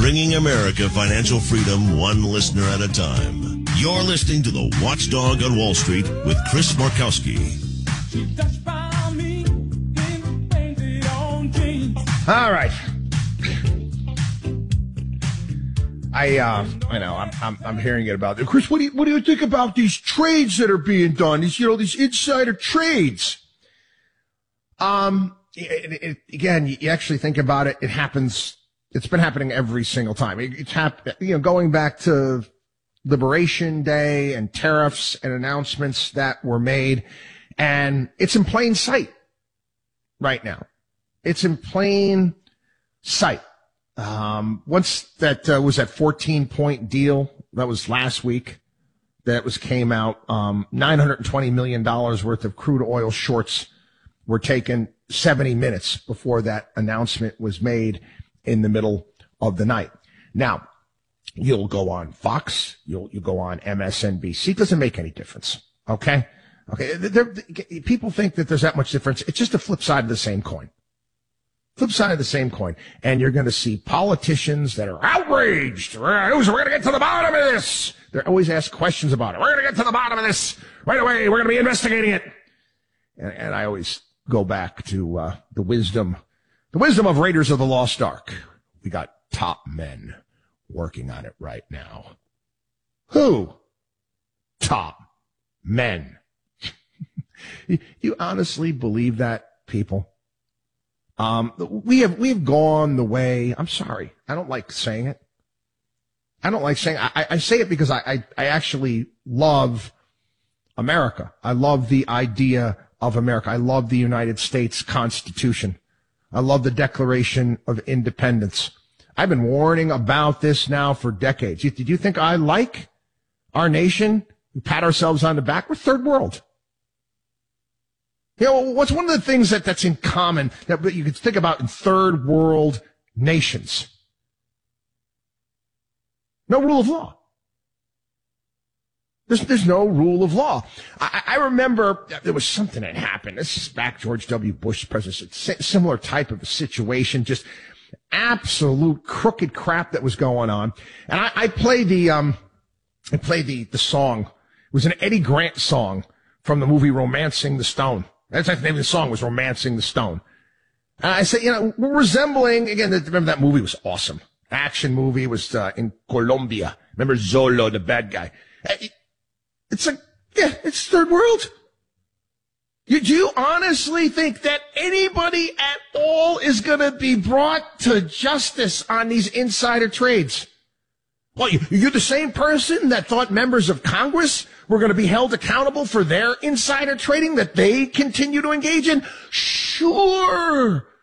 bringing America financial freedom one listener at a time. You're listening to The Watchdog on Wall Street with Chris Markowski. All right. I know I'm hearing it about it. Chris, what do you think about these trades that are being done? These insider trades. Again, you actually think about it. It happens. It's been happening every single time. It's going back to Liberation Day and tariffs and announcements that were made, and it's in plain sight right now. It's in plain sight. Once that was that 14-point deal that was last week, came out. $920 million worth of crude oil shorts were taken 70 minutes before that announcement was made in the middle of the night. Now, you'll go on Fox, you'll go on MSNBC. It doesn't make any difference. Okay. People think that there's that much difference. It's just the flip side of the same coin. And you're going to see politicians that are outraged. We're going to get to the bottom of this. They're always asked questions about it. We're going to get to the bottom of this right away. We're going to be investigating it. And I always go back to the wisdom of Raiders of the Lost Ark. We got top men working on it right now. Who? Top men. You honestly believe that, people? We've gone the way. I'm sorry. I don't like saying it. I say it because I actually love America. I love the idea of America. I love the United States Constitution. I love the Declaration of Independence. I've been warning about this now for decades. Did you think I like our nation? We pat ourselves on the back. We're third world. What's one of the things that's in common that you could think about in third world nations? No rule of law. There's no rule of law. I remember there was something that happened. This is back George W. Bush's presidency. Similar type of a situation, just absolute crooked crap that was going on. And I played the song. It was an Eddie Grant song from the movie Romancing the Stone. That's the name of the song, was Romancing the Stone. And I said, we're resembling, again, remember that movie was awesome. Action movie. It was in Colombia. Remember Zolo, the bad guy. It's third world. Do you honestly think that anybody at all is going to be brought to justice on these insider trades? Well, you're the same person that thought members of Congress were going to be held accountable for their insider trading that they continue to engage in? Sure.